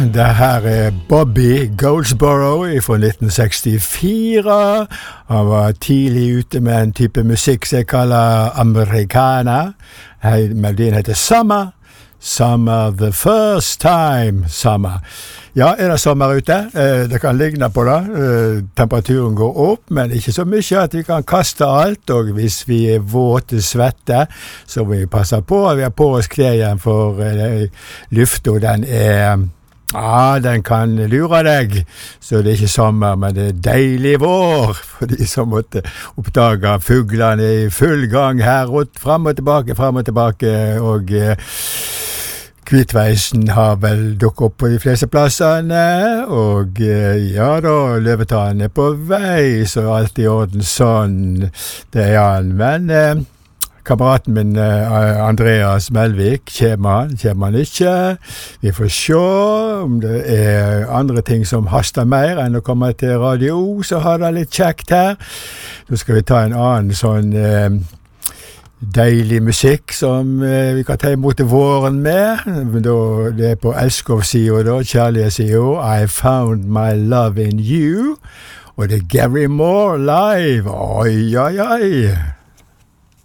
Det her Bobby Goldsboro fra 1964. Han var tidlig ute med en type musikk som jeg kaller americana. Melodien heter Summer. Summer the first time summer. Ja, det sommer ute? Det kan ligne på det. Temperaturen går opp, men ikke så mye at vi kan kaste alt. Og hvis vi våte svette, så må vi passe på. Vi har på oss klær igjen for lufta, den kan lure deg, så det ikke sommer, men det deilig vår, for de som måtte oppdage fuglene i full gang her, fram og tilbake, og Kvitveisen har vel dukket opp på de fleste plassene, og ja da, løvetanen på vei, så alt i orden sånn, det han, men kameraten min, Andreas Melvik, kommer han ikke. Vi får se om det andre ting som haster mer enn å komme til radio, så har det litt kjekt her. Nå skal vi ta en annen sånn deilig musikk som vi kan ta imot våren med. Det på Elskov-siden da, kjærlighetssiden. I found my love in you. Og det Gary Moore live. Oi, oi, oi.